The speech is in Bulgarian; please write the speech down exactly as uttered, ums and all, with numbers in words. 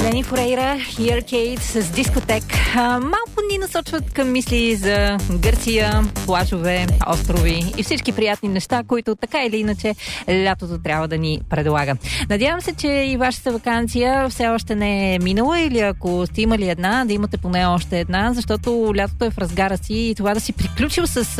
Лени Форейра и Arcade с дискотек. А, малко ни насочват към мисли за Гърция, плажове, острови и всички приятни неща, които така или иначе лятото трябва да ни предлага. Надявам се, че и вашата ваканция все още не е минала, или ако сте имали една, да имате поне още една, защото лятото е в разгара си и това да си приключил с